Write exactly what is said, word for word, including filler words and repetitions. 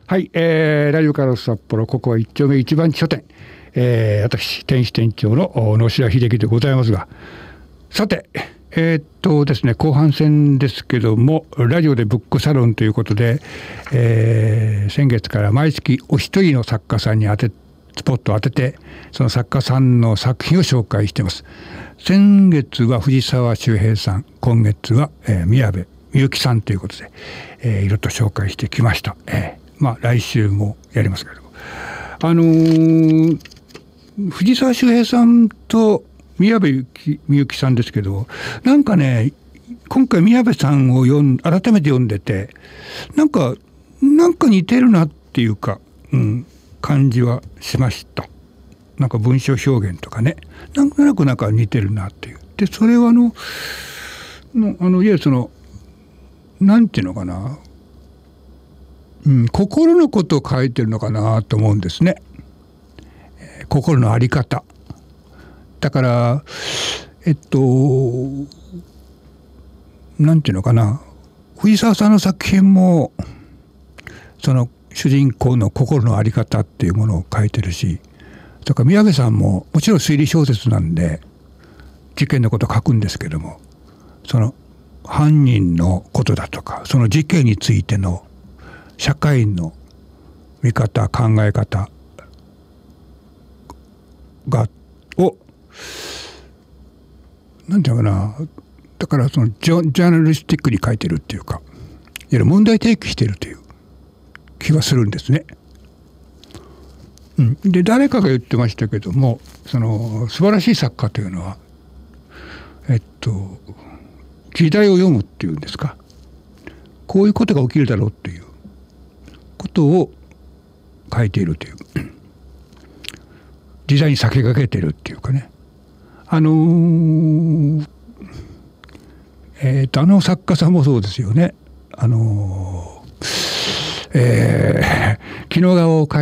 はい、えー、ラジオカラス札幌、ここは一丁目一番地書店、えー、私店主店長の野白秀樹でございますが、さてえー、っとですね後半戦ですけども、ラジオでブックサロンということで、えー、先月から毎月お一人の作家さんに当てスポットを当てて、その作家さんの作品を紹介しています。先月は藤沢周平さん、今月は、えー、宮部みゆきさんということで、えー、いろいろと紹介してきました。えーまあ、来週もやりますけれども、あのー、藤沢周平さんと宮部みゆきさんですけど、なんかね、今回宮部さんを読ん改めて読んでて、なんかなんか似てるなっていうか、うん、感じはしました。なんか文章表現とかね、なんとなくなんか似てるなっていう。でそれはあのあのいわゆるそのなんていうのかな、うん、心のことを書いてるのかなと思うんですね。えー、心の在り方だから、えっとなんていうのかな、藤沢さんの作品もその主人公の心の在り方っていうものを書いてるし、だから宮部さんももちろん推理小説なんで事件のことを書くんですけども、その犯人のことだとか、その事件についての社会の見方、考え方がをなんていうのかな、だからそのジャジャーナリスティックに書いてるっていうか、いわゆる問題提起してるという気がするんですね。うん、で誰かが言ってましたけども、その素晴らしい作家というのはえっと時代を読むっていうんですか、こういうことが起きるだろうっていうことを書いているという、時代に先駆けてるっていうかね、あのー、えー、とあの作家さんもそうですよね。あのー、えー、昨日顔を書い